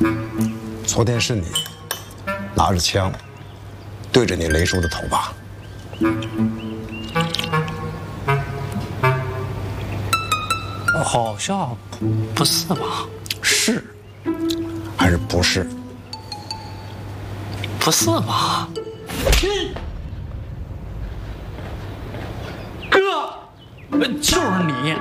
昨天是你拿着枪对着你雷叔的头吧？ 好像不是吧？ 是还是不是？ 不是吧？哥，就是你。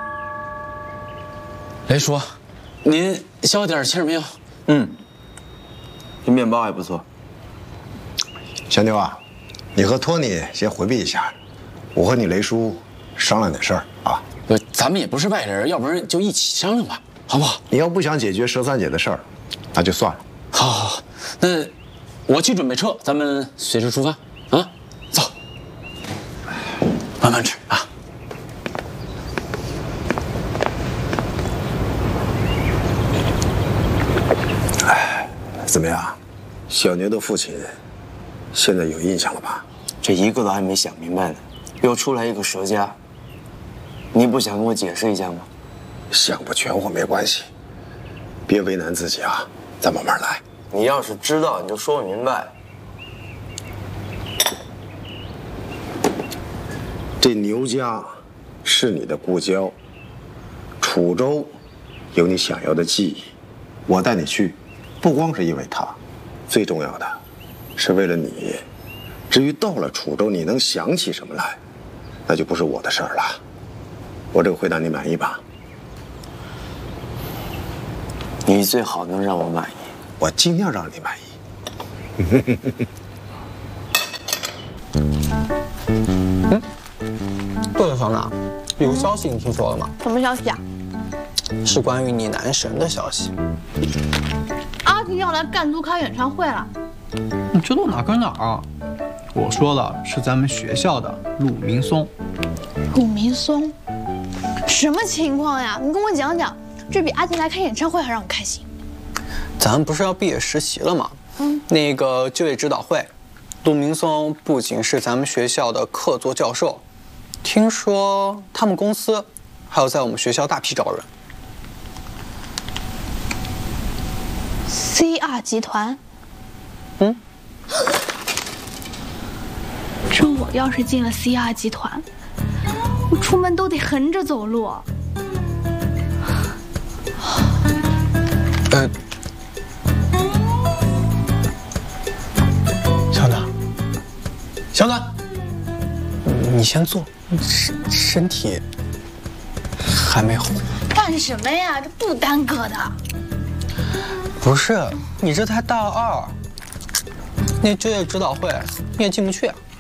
雷叔，您消点气儿没有？ 这面包还不错。 小妞啊，你和托尼先回避一下，我和你雷叔商量点事儿啊。 咱们也不是外人，要不然就一起商量吧，好不好？ 你要不想解决佘三姐的事儿，那就算了。 好，那我去准备车，咱们随时出发啊！走，慢慢吃啊。 怎么样，小牛的父亲现在有印象了吧？ 这一个都还没想明白呢，又出来一个佘家，你不想跟我解释一下吗？ 想不全乎没关系，别为难自己啊，咱慢慢来。 你要是知道，你就说明白。 这牛家是你的故交，楚州有你想要的记忆，我带你去，不光是因为他，最重要的是为了你。至于到了楚州你能想起什么来，那就不是我的事儿了。我这个回答你满意吧？ 你最好能让我满意。 我尽量让你满意。 对了，小娜，有个消息你听说了吗？ 什么消息啊？ 是关于你男神的消息。 阿婷要来赣都开演唱会了。 你这都哪跟哪儿啊？我说了，是咱们学校的陆明松。 陆明松，什么情况呀？你跟我讲讲，这比阿婷来开演唱会还让我开心。 咱不是要毕业实习了吗？那个就业指导会，陆明松不仅是咱们学校的客座教授，听说他们公司还要在我们学校大批招人。 CR 集团，这我要是进了 CR 集团，我出门都得横着走路。 小暖，你先坐，身体还没好。 干什么呀？这不耽搁的。 不是，你这才大二，那就业指导会你也进不去啊。